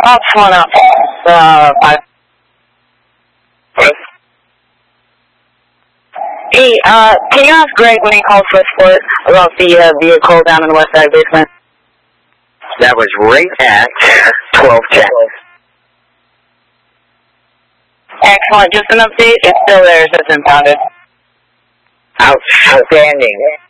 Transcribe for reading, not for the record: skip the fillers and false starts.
Ops 1 up. 5. Hey, can you ask Greg when he called for support about the vehicle down in the west side basement? That was right at 12:10. Excellent. Just an update. It's still there. It's just impounded. Outstanding.